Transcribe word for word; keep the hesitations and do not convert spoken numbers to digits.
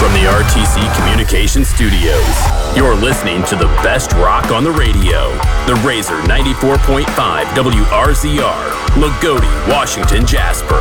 From the R T C Communications Studios, you're listening to the best rock on the radio. The Razor ninety-four point five W R Z R, Lagodi, Washington, Jasper.